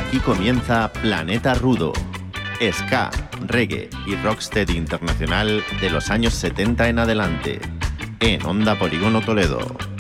Aquí comienza Planeta Rudo, ska, reggae y rocksteady internacional de los años 70 en adelante, en Onda Polígono Toledo.